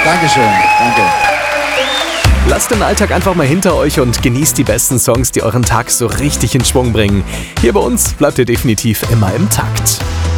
Dankeschön, danke. Lasst den Alltag einfach mal hinter euch und genießt die besten Songs, die euren Tag so richtig in Schwung bringen. Hier bei uns bleibt ihr definitiv immer im Takt.